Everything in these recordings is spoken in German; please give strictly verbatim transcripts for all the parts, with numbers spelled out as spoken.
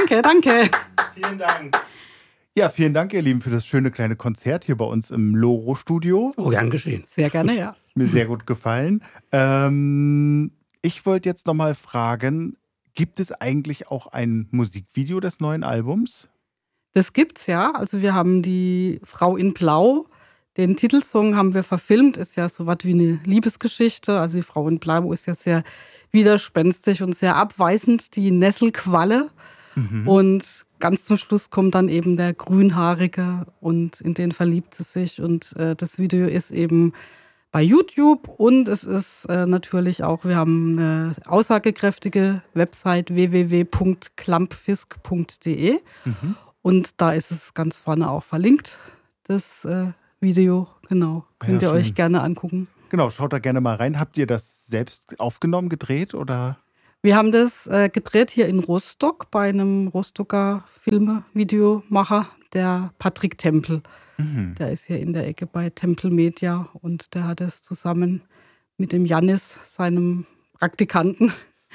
Danke, danke. Vielen Dank. Ja, vielen Dank, ihr Lieben, für das schöne kleine Konzert hier bei uns im Loro-Studio. Oh, gern geschehen. Sehr gerne, ja. Mir sehr gut gefallen. Ähm, ich wollte jetzt nochmal fragen, gibt es eigentlich auch ein Musikvideo des neuen Albums? Das gibt's ja. Also wir haben die Frau in Blau, den Titelsong haben wir verfilmt. Ist ja so was wie eine Liebesgeschichte. Also die Frau in Blau ist ja sehr widerspenstig und sehr abweisend, die Nesselqualle. Mhm. Und ganz zum Schluss kommt dann eben der Grünhaarige und in den verliebt sie sich. Und äh, das Video ist eben bei YouTube und es ist äh, natürlich auch, wir haben eine aussagekräftige Website w w w punkt klampfisk punkt d e mhm. und da ist es ganz vorne auch verlinkt, das äh, Video, genau. Könnt ja, ihr schön. Euch gerne angucken. Genau, schaut da gerne mal rein. Habt ihr das selbst aufgenommen, gedreht oder? Wir haben das äh, gedreht hier in Rostock bei einem Rostocker Filme-Videomacher, der Patrick Tempel. Mhm. Der ist hier in der Ecke bei Tempel Media und der hat es zusammen mit dem Jannis, seinem Praktikanten,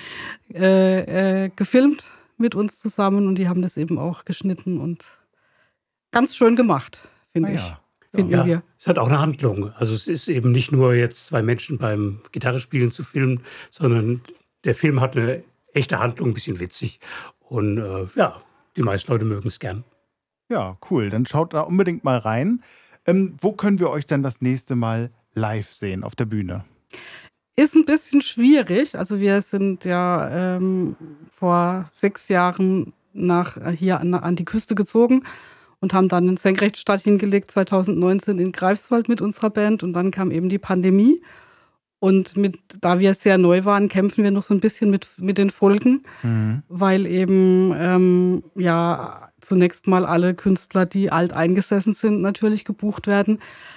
äh, äh, gefilmt mit uns zusammen und die haben das eben auch geschnitten und ganz schön gemacht, finde ah, ich. Ja. Finden ja, wir. Es hat auch eine Handlung. Also es ist eben nicht nur jetzt zwei Menschen beim Gitarrespielen zu filmen, sondern der Film hat eine echte Handlung, ein bisschen witzig. Und äh, ja, die meisten Leute mögen es gern. Ja, cool. Dann schaut da unbedingt mal rein. Ähm, wo können wir euch dann das nächste Mal live sehen auf der Bühne? Ist ein bisschen schwierig. Also wir sind ja ähm, vor sechs Jahren nach, hier an, an die Küste gezogen und haben dann einen Senkrechtstart hingelegt, zwanzig neunzehn in Greifswald mit unserer Band. Und dann kam eben die Pandemie. Und mit, da wir sehr neu waren, kämpfen wir noch so ein bisschen mit, mit den Folgen, mhm. weil eben ähm, ja zunächst mal alle Künstler, die alt eingesessen sind, natürlich gebucht werden.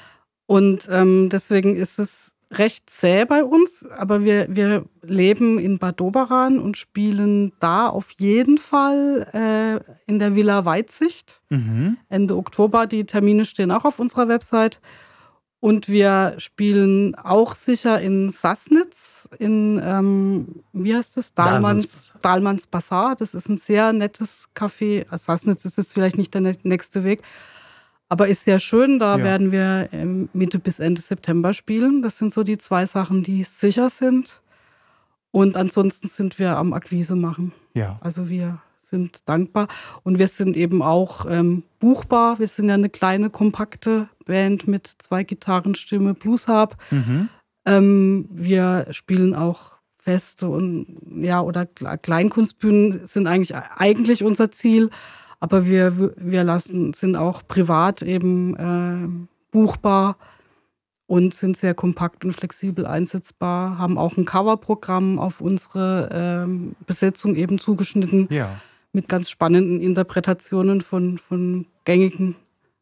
Und ähm, deswegen ist es recht zäh bei uns, aber wir, wir leben in Bad Doberan und spielen da auf jeden Fall äh, in der Villa Weitsicht. Mhm. Ende Oktober, die Termine stehen auch auf unserer Website. Und wir spielen auch sicher in Sassnitz, in, ähm, wie heißt das? Dahlmanns, Dahlmanns Bazaar. Das ist ein sehr nettes Café. Also Sassnitz ist jetzt vielleicht nicht der nächste Weg, aber ist sehr schön. Da ja. werden wir Mitte bis Ende September spielen. Das sind so die zwei Sachen, die sicher sind. Und ansonsten sind wir am Akquise machen. Ja. Also wir sind dankbar. Und wir sind eben auch ähm, buchbar. Wir sind ja eine kleine, kompakte Band mit zwei Gitarren, Stimme, Bluesharp. Mhm. Ähm, wir spielen auch Feste und ja, oder Kleinkunstbühnen sind eigentlich, eigentlich unser Ziel. Aber wir, wir lassen, sind auch privat eben äh, buchbar und sind sehr kompakt und flexibel einsetzbar. Haben auch ein Coverprogramm auf unsere äh, Besetzung eben zugeschnitten. Ja. Mit ganz spannenden Interpretationen von, von gängigen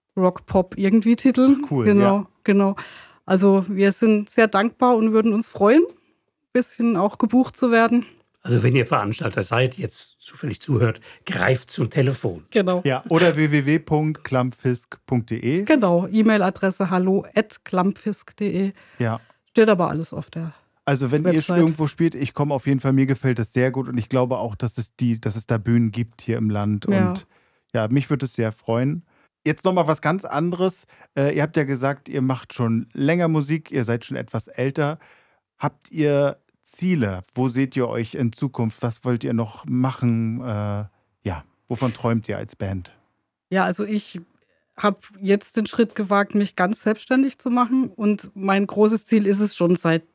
Rock-Pop-irgendwie-Titeln. Cool, genau, ja. genau. Also wir sind sehr dankbar und würden uns freuen, ein bisschen auch gebucht zu werden. Also wenn ihr Veranstalter seid, jetzt zufällig zuhört, greift zum Telefon. Genau. Ja, oder w w w punkt klampfisk punkt d e. Genau, E-Mail-Adresse hallo at klampfisk punkt d e. Ja. Steht aber alles auf der Also wenn Website. ihr irgendwo spielt, ich komme auf jeden Fall, mir gefällt das sehr gut und ich glaube auch, dass es die, dass es da Bühnen gibt hier im Land Ja. und ja, mich würde es sehr freuen. Jetzt nochmal was ganz anderes. Äh, ihr habt ja gesagt, ihr macht schon länger Musik, ihr seid schon etwas älter. Habt ihr Ziele? Wo seht ihr euch in Zukunft? Was wollt ihr noch machen? Äh, ja, wovon träumt ihr als Band? Ja, also ich habe jetzt den Schritt gewagt, mich ganz selbstständig zu machen und mein großes Ziel ist es schon seit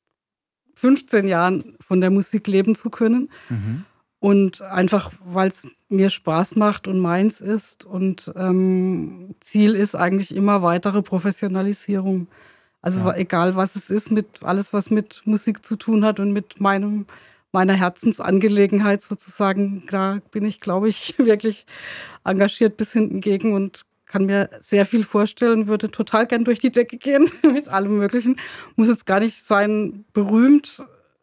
fünfzehn Jahren von der Musik leben zu können. Mhm. Und einfach, weil es mir Spaß macht und meins ist. Und ähm, Ziel ist eigentlich immer weitere Professionalisierung. Also ja. egal, was es ist, mit alles, was mit Musik zu tun hat und mit meinem, meiner Herzensangelegenheit sozusagen, da bin ich, glaube ich, wirklich engagiert bis hinten gegen und kann mir sehr viel vorstellen, würde total gern durch die Decke gehen mit allem Möglichen. Muss jetzt gar nicht sein, berühmt,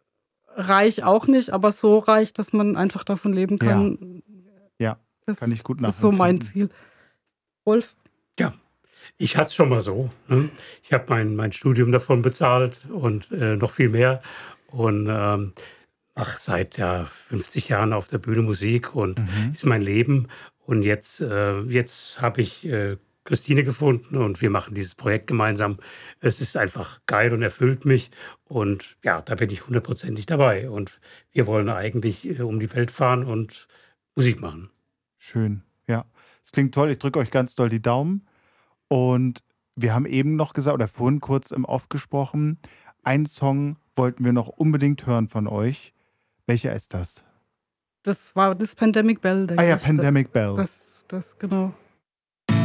reich auch nicht, aber so reich, dass man einfach davon leben kann. Ja, ja das kann ich gut nachvollziehen. Das ist so mein Ziel. Wolf? Ja, ich hatte es schon mal so. Ne? Ich habe mein, mein Studium davon bezahlt und äh, noch viel mehr. Und ähm, mache seit ja, fünfzig Jahren auf der Bühne Musik und Mhm. ist mein Leben. Und jetzt, äh, jetzt habe ich äh, Christine gefunden und wir machen dieses Projekt gemeinsam. Es ist einfach geil und erfüllt mich. Und ja, da bin ich hundertprozentig dabei. Und wir wollen eigentlich äh, um die Welt fahren und Musik machen. Schön, ja. Es klingt toll. Ich drücke euch ganz doll die Daumen. Und wir haben eben noch gesagt, oder vorhin kurz im Off gesprochen, einen Song wollten wir noch unbedingt hören von euch. Welcher ist das? Das war das Pandemic Bell, denke Ah ja, ich. Pandemic Bell. Das, das, genau.